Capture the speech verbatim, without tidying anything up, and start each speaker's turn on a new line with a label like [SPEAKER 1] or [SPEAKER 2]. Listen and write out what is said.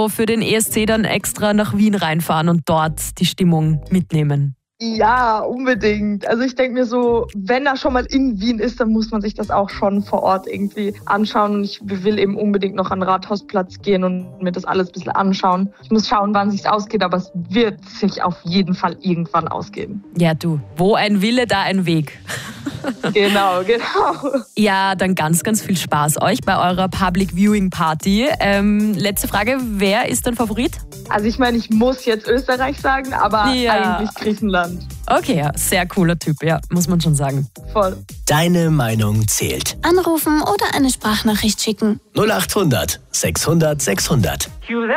[SPEAKER 1] so für den E S C dann extra nach Wien reinfahren und dort die Stimmung mitnehmen?
[SPEAKER 2] Ja, unbedingt. Also ich denke mir so, wenn er schon mal in Wien ist, dann muss man sich das auch schon vor Ort irgendwie anschauen. Und ich will eben unbedingt noch an den Rathausplatz gehen und mir das alles ein bisschen anschauen. Ich muss schauen, wann es sich ausgeht, aber es wird sich auf jeden Fall irgendwann ausgehen.
[SPEAKER 1] Ja, du, wo ein Wille, da ein Weg.
[SPEAKER 2] Genau, genau.
[SPEAKER 1] Ja, dann ganz, ganz viel Spaß euch bei eurer Public Viewing Party. Ähm, letzte Frage, wer ist dein Favorit?
[SPEAKER 2] Also ich meine, ich muss jetzt Österreich sagen, aber
[SPEAKER 1] Ja.
[SPEAKER 2] eigentlich Griechenland.
[SPEAKER 1] Okay, ja, sehr cooler Typ, ja, muss man schon sagen.
[SPEAKER 2] Voll.
[SPEAKER 3] Deine Meinung zählt.
[SPEAKER 4] Anrufen oder eine Sprachnachricht schicken.
[SPEAKER 3] null acht hundert sechshundert sechshundert.